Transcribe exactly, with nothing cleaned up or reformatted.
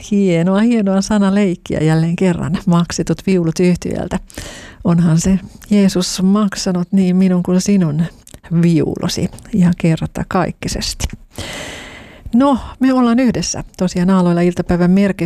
Hienoa, hienoa sanaleikkiä jälleen kerran. Maksetut viulut yhtyöltä. Onhan se Jeesus maksanut niin minun kuin sinun viulosi ihan kertakaikkisesti. No, me ollaan yhdessä tosiaan Aalloilla iltapäivän merkeissä.